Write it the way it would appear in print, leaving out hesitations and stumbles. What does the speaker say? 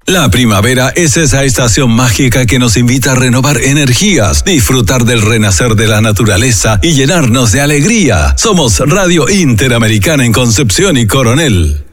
La primavera es esa estación mágica que nos invita a renovar energías, disfrutar del renacer de la naturaleza y llenarnos de alegría. Somos Radio Interamericana en Concepción y Coronel.